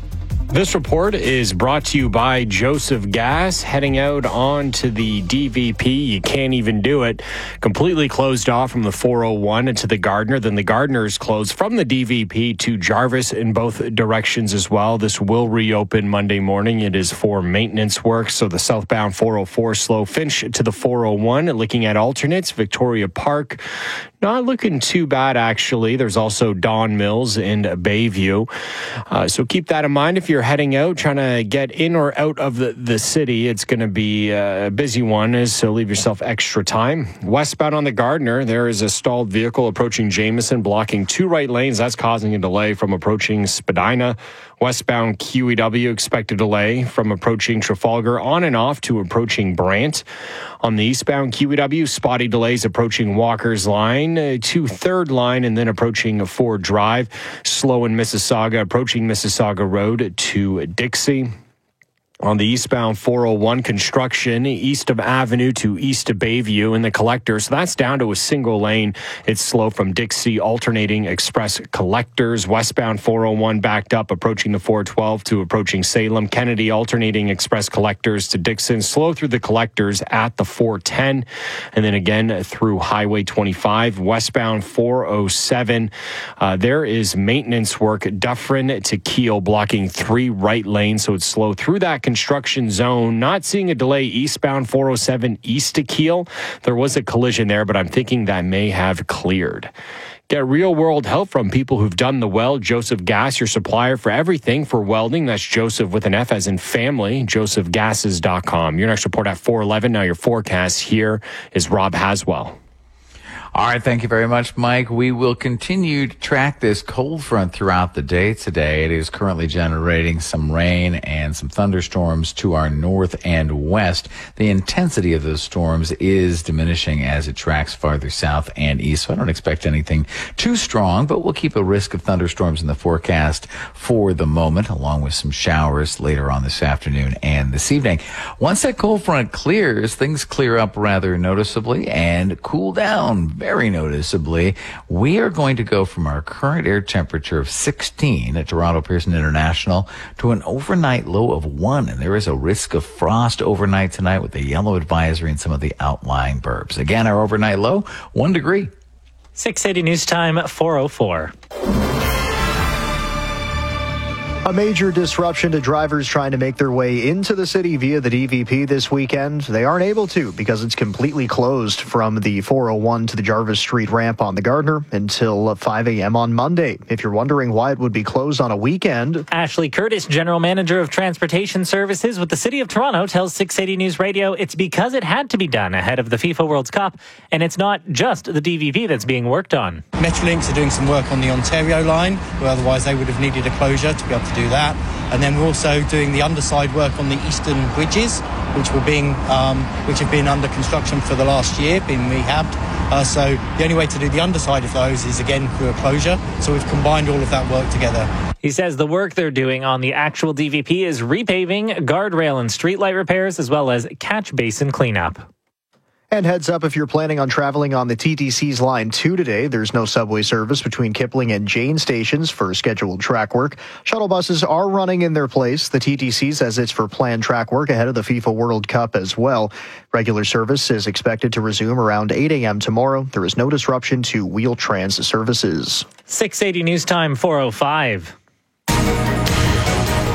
This report is brought to you by Joseph Gas. Heading out onto the DVP, you can't even do it. Completely closed off from the 401 into the Gardiner. Then the Gardiner is closed from the DVP to Jarvis in both directions as well. This will reopen Monday morning. It is for maintenance work. So the southbound 404 slow. Finch to the 401. Looking at alternates, Victoria Park. Not looking too bad, actually. There's also Don Mills and Bayview. So keep that in mind if you're heading out, trying to get in or out of the city. It's going to be a busy one, so leave yourself extra time. Westbound on the Gardiner, there is a stalled vehicle approaching Jameson, blocking 2 right lanes. That's causing a delay from approaching Spadina. Westbound QEW, expect a delay from approaching Trafalgar on and off to approaching Brant. On the eastbound QEW, spotty delays approaching Walker's Line to 3rd Line and then approaching Ford Drive. Slow in Mississauga, approaching Mississauga Road to Dixie. On the eastbound 401, construction east of Avenue to east of Bayview in the collectors. So that's down to a single lane. It's slow from Dixie, alternating express collectors. Westbound 401 backed up, approaching the 412 to approaching Salem. Kennedy, alternating express collectors to Dixon. Slow through the collectors at the 410. And then again through Highway 25. Westbound 407, there is maintenance work. Dufferin to Kiel, blocking 3 right lanes. So it's slow through that construction zone. Not seeing a delay eastbound 407 east to Kiel. There was a collision there, but I'm thinking that may have cleared. Get real-world help from people who've done the weld. Joseph Gas, your supplier for everything for welding. That's Joseph with an F as in family, josephgases.com. Your next report at 4:11. Now your forecast. Here is Rob Haswell.
All right, thank you very much, Mike. We will continue to track this cold front throughout the day today. It is currently generating some rain and some thunderstorms to our north and west. The intensity of those storms is diminishing as it tracks farther south and east, so I don't expect anything too strong, but we'll keep a risk of thunderstorms in the forecast for the moment, along with some showers later on this afternoon and this evening. Once that cold front clears, things clear up rather noticeably and cool down very noticeably. We are going to go from our current air temperature of 16 at Toronto Pearson International to an overnight low of 1. And there is a risk of frost overnight tonight with a yellow advisory in some of the outlying burbs. Again, our overnight low, 1 degree.
680 News Time 4:04.
A major disruption to drivers trying to make their way into the city via the DVP this weekend. They aren't able to because it's completely closed from the 401 to the Jarvis Street ramp on the Gardiner until 5 a.m. on Monday. If you're wondering why it would be closed on a weekend.
Ashley Curtis, General Manager of Transportation Services with the City of Toronto, tells 680 News Radio it's because it had to be done ahead of the FIFA World Cup, and it's not just the DVP that's being worked on.
Metrolinx are doing some work on the Ontario line, where otherwise they would have needed a closure to be able to do that. And then we're also doing the underside work on the eastern bridges, which have been under construction for the last year, being rehabbed. So the only way to do the underside of those is again through a closure. So we've combined all of that work together.
He says the work they're doing on the actual DVP is repaving, guardrail and streetlight repairs, as well as catch basin cleanup.
And heads up if you're planning on traveling on the TTC's Line 2 today. There's no subway service between Kipling and Jane stations for scheduled track work. Shuttle buses are running in their place. The TTC says it's for planned track work ahead of the FIFA World Cup as well. Regular service is expected to resume around 8 a.m. tomorrow. There is no disruption to Wheel-Trans services.
680 News Time 4:05.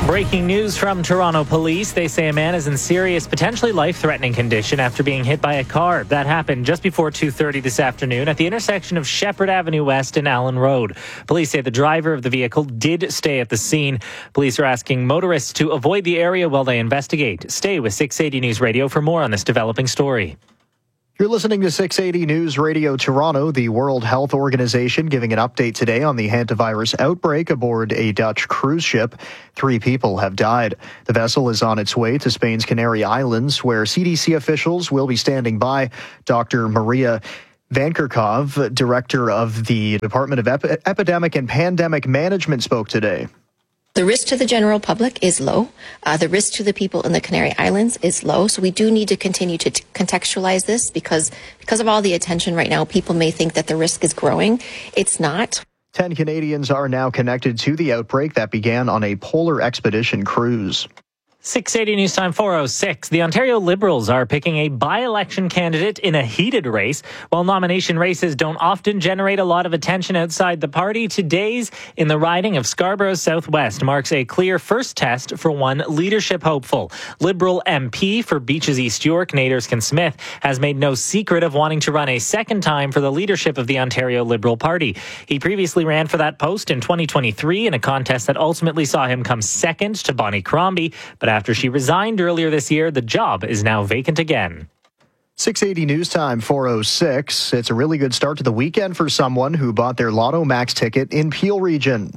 Breaking news from Toronto police. They say a man is in serious, potentially life-threatening condition after being hit by a car. That happened just before 2:30 this afternoon at the intersection of Shepherd Avenue West and Allen Road. Police say the driver of the vehicle did stay at the scene. Police are asking motorists to avoid the area while they investigate. Stay with 680 News Radio for more on this developing story.
You're listening to 680 News Radio Toronto. The World Health Organization giving an update today on the hantavirus outbreak aboard a Dutch cruise ship. 3 people have died. The vessel is on its way to Spain's Canary Islands, where CDC officials will be standing by. Dr. Maria Van Kerkhove, director of the Department of Epidemic and Pandemic Management, spoke today.
The risk to the general public is low. The risk to the people in the Canary Islands is low. So we do need to continue to contextualize this because of all the attention right now, people may think that the risk is growing. It's not.
10 Canadians are now connected to the outbreak that began on a polar expedition cruise.
680 News Time 4:06. The Ontario Liberals are picking a by-election candidate in a heated race. While nomination races don't often generate a lot of attention outside the party, today's in the riding of Scarborough Southwest marks a clear first test for one leadership hopeful. Liberal MP for Beaches East York, Nate Erskine-Smith, has made no secret of wanting to run a second time for the leadership of the Ontario Liberal Party. He previously ran for that post in 2023 in a contest that ultimately saw him come second to Bonnie Crombie, but after she resigned earlier this year, the job is now vacant again.
680 News Time 4:06. It's a really good start to the weekend for someone who bought their Lotto Max ticket in Peel Region.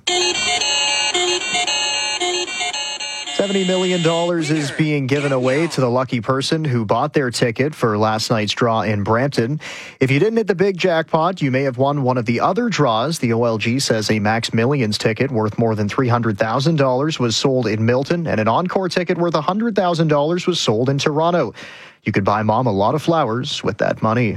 $70 million is being given away to the lucky person who bought their ticket for last night's draw in Brampton. If you didn't hit the big jackpot, you may have won one of the other draws. The OLG says a Max Millions ticket worth more than $300,000 was sold in Milton, and an Encore ticket worth $100,000 was sold in Toronto. You could buy Mom a lot of flowers with that money.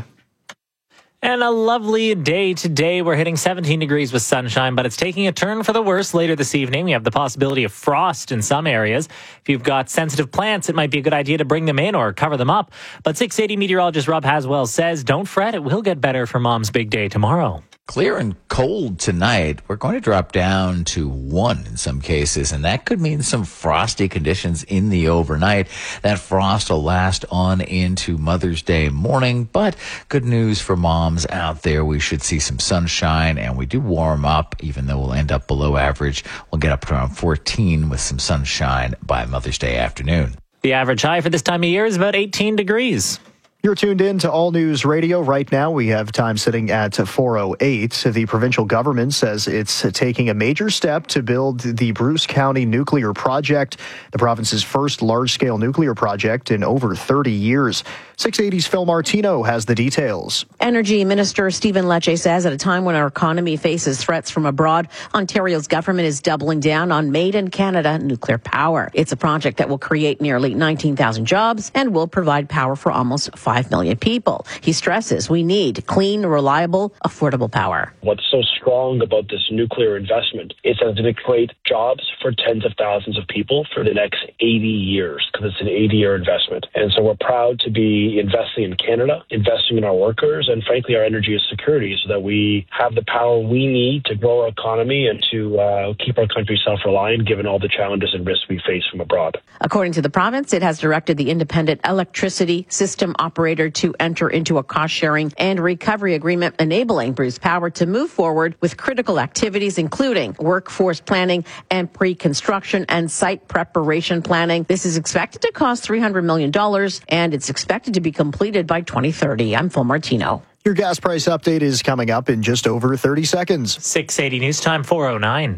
And a lovely day today. We're hitting 17 degrees with sunshine, but it's taking a turn for the worse later this evening. We have the possibility of frost in some areas. If you've got sensitive plants, it might be a good idea to bring them in or cover them up. But 680 meteorologist Rob Haswell says, don't fret, it will get better for Mom's big day tomorrow.
Clear and cold tonight. We're going to drop down to 1 in some cases, and that could mean some frosty conditions in the overnight. That frost will last on into Mother's Day morning, but good news for moms out there. We should see some sunshine, and we do warm up, even though we'll end up below average. We'll get up to around 14 with some sunshine by Mother's Day afternoon.
The average high for this time of year is about 18 degrees.
You're tuned in to All News Radio. Right now, we have time sitting at 4:08. The provincial government says it's taking a major step to build the Bruce County Nuclear Project, the province's first large-scale nuclear project in over 30 years. 680's Phil Martino has the details.
Energy Minister Stephen Lecce says at a time when our economy faces threats from abroad, Ontario's government is doubling down on made in Canada nuclear power. It's a project that will create nearly 19,000 jobs and will provide power for almost 5 million people. He stresses we need clean, reliable, affordable power.
What's so strong about this nuclear investment is that it's going to create jobs for tens of thousands of people for the next 80 years because it's an 80-year investment. And so we're proud to be investing in Canada, investing in our workers, and frankly our energy security so that we have the power we need to grow our economy and to keep our country self-reliant given all the challenges and risks we face from abroad.
According to the province, it has directed the independent electricity system operator to enter into a cost-sharing and recovery agreement enabling Bruce Power to move forward with critical activities including workforce planning and pre-construction and site preparation planning. This is expected to cost $300 million and it's expected to be completed by 2030. I'm Phil Martino.
Your gas price update is coming up in just over 30 seconds.
680 News Time 4:09.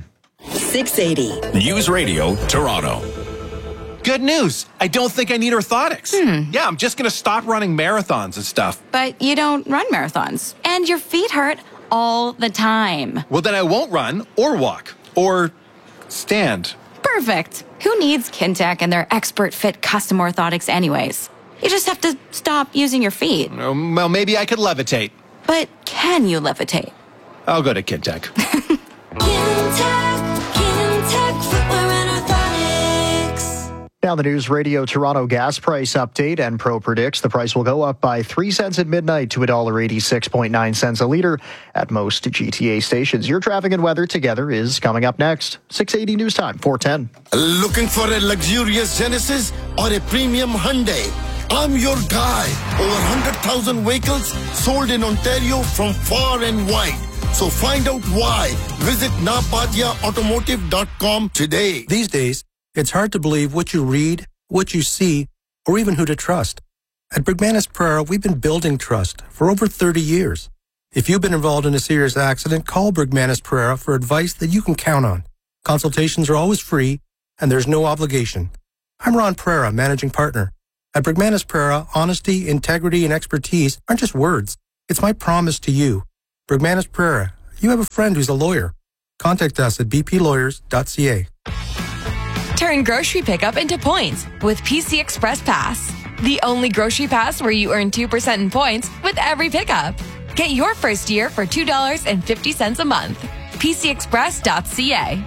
680
News Radio Toronto.
Good news. I don't think I need orthotics. Yeah, I'm just going to stop running marathons and stuff.
But you don't run marathons. And your feet hurt all the time.
Well, then I won't run or walk or stand.
Perfect. Who needs Kintec and their expert fit custom orthotics anyways? You just have to stop using your feet.
Well, maybe I could levitate.
But can you levitate?
I'll go to Kintec.
Now Now the News Radio Toronto gas price update. Enpro predicts the price will go up by 3 cents at midnight to $1.86.9 a liter at most GTA stations. Your traffic and weather together is coming up next. 680 News Time, 410.
Looking for a luxurious Genesis or a premium Hyundai? I'm your guy. Over 100,000 vehicles sold in Ontario from far and wide. So find out why. Visit napadiaautomotive.com today.
These days, it's hard to believe what you read, what you see, or even who to trust. At Bergmanis Pereira, we've been building trust for over 30 years. If you've been involved in a serious accident, call Bergmanis Pereira for advice that you can count on. Consultations are always free, and there's no obligation. I'm Ron Pereira, managing partner. At Bergmanis Pereira, honesty, integrity, and expertise aren't just words. It's my promise to you. Bergmanis Pereira, you have a friend who's a lawyer. Contact us at bplawyers.ca.
Turn grocery pickup into points with PC Express Pass. The only grocery pass where you earn 2% in points with every pickup. Get your first year for $2.50 a month. PCExpress.ca.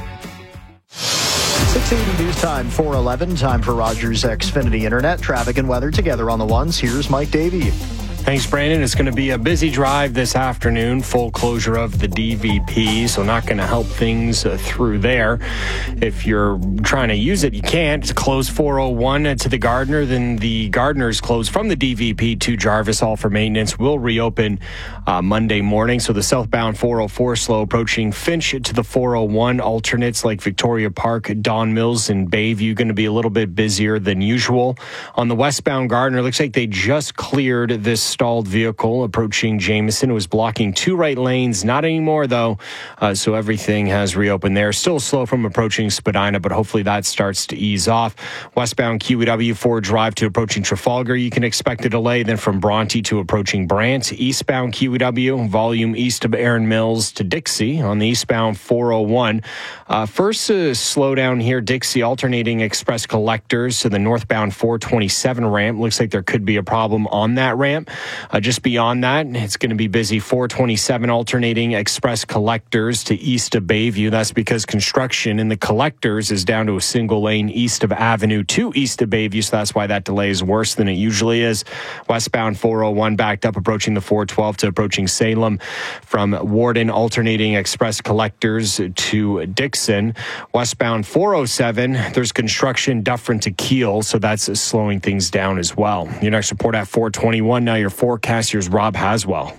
680 News Time, 411. Time for Rogers Xfinity Internet. Traffic and weather together on the ones. Here's Mike Davey.
Thanks, Brandon. It's going to be a busy drive this afternoon. Full closure of the DVP, so not going to help things through there. If you're trying to use it, you can't. It's closed 401 to the Gardiner. Then the Gardiner's closed from the DVP to Jarvis, all for maintenance. Will reopen Monday morning. So the southbound 404 slow approaching Finch to the 401. Alternates like Victoria Park, Don Mills, and Bayview going to be a little bit busier than usual. On the westbound Gardiner, looks like they just cleared this stalled vehicle approaching Jameson. It was blocking 2 right lanes. Not anymore, though. So everything has reopened there. Still slow from approaching Spadina, but hopefully that starts to ease off. Westbound QEW 4 Drive to approaching Trafalgar, you can expect a delay. Then from Bronte to approaching Brant. Eastbound QEW, volume east of Erin Mills to Dixie on the eastbound 401. First slow down here, Dixie alternating express collectors to the northbound 427 ramp. Looks like there could be a problem on that ramp. Just beyond that, it's going to be busy 427 alternating express collectors to east of Bayview. That's because construction in the collectors is down to a single lane east of Avenue 2 east of Bayview. So that's why that delay is worse than it usually is. Westbound 401 backed up approaching the 412 to approaching Salem. From Warden alternating express collectors to Dixon. Westbound 407, there's construction Dufferin to Kiel. So that's slowing things down as well. Your next report at 421. Now your forecast, here's Rob Haswell.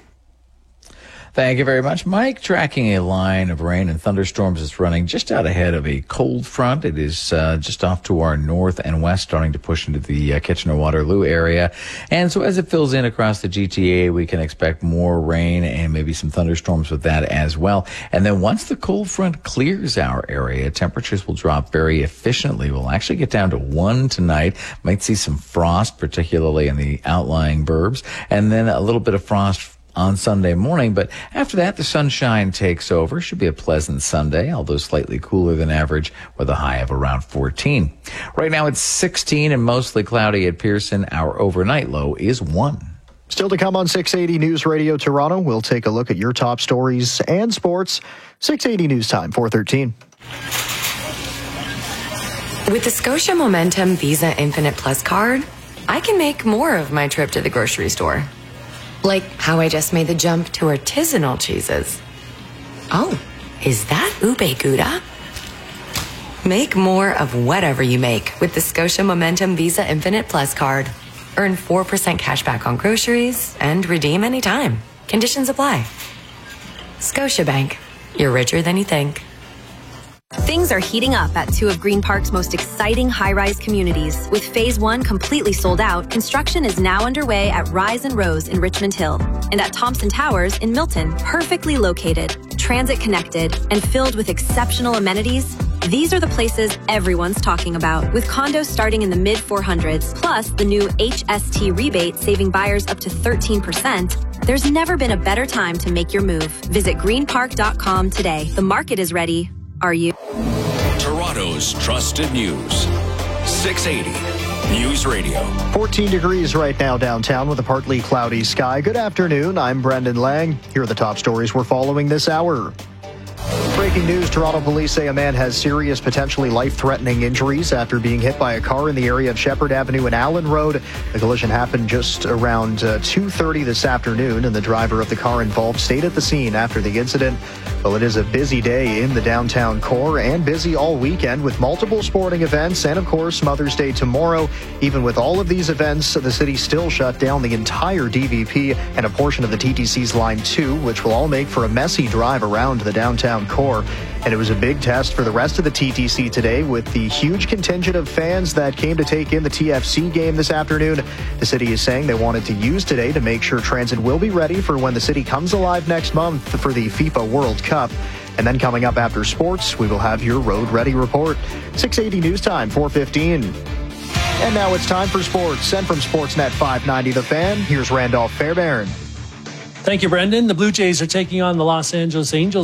Thank you very much, Mike. Tracking a line of rain and thunderstorms is running just out ahead of a cold front. It is just off to our north and west, starting to push into the Kitchener-Waterloo area. And so as it fills in across the GTA, we can expect more rain and maybe some thunderstorms with that as well. And then once the cold front clears our area, temperatures will drop very efficiently. We'll actually get down to 1 tonight. Might see some frost, particularly in the outlying burbs, and then a little bit of frost on Sunday morning, but after that, the sunshine takes over. Should be a pleasant Sunday, although slightly cooler than average with a high of around 14. Right now, it's 16 and mostly cloudy at Pearson. Our overnight low is 1.
Still to come on 680 News Radio Toronto, we'll take a look at your top stories and sports. 680 News Time, 413.
With the Scotia Momentum Visa Infinite Plus card, I can make more of my trip to the grocery store. Like how I just made the jump to artisanal cheeses. Oh, is that Ube Gouda? Make more of whatever you make with the Scotia Momentum Visa Infinite Plus card. Earn 4% cash back on groceries and redeem anytime. Conditions apply. Scotiabank. You're richer than you think.
Things are heating up at 2 of Green Park's most exciting high-rise communities. With Phase 1 completely sold out, construction is now underway at Rise and Rose in Richmond Hill and at Thompson Towers in Milton. Perfectly located, transit-connected, and filled with exceptional amenities, these are the places everyone's talking about. With condos starting in the mid-400s, plus the new HST rebate saving buyers up to 13%, there's never been a better time to make your move. Visit greenpark.com today. The market is ready. Are you?
Toronto's trusted news. 680 News Radio.
14 degrees right now downtown with a partly cloudy sky. Good afternoon. I'm Brendan Lang. Here are the top stories we're following this hour. Breaking Breaking news, Toronto police say a man has serious, potentially life-threatening injuries after being hit by a car in the area of Shepherd Avenue and Allen Road. The collision happened just around 2:30 this afternoon, and the driver of the car involved stayed at the scene after the incident. Well, it is a busy day in the downtown core and busy all weekend with multiple sporting events and, of course, Mother's Day tomorrow. Even with all of these events, the city still shut down the entire DVP and a portion of the TTC's Line 2, which will all make for a messy drive around the downtown core. And it was a big test for the rest of the TTC today with the huge contingent of fans that came to take in the TFC game this afternoon. The city is saying they wanted to use today to make sure transit will be ready for when the city comes alive next month for the FIFA World Cup. And then coming up after sports, we will have your Road Ready report. 680 News Time, 4:15. And now it's time for sports. And from Sportsnet 590 The Fan, here's Randolph Fairbairn.
Thank you, Brendan. The Blue Jays are taking on the Los Angeles Angels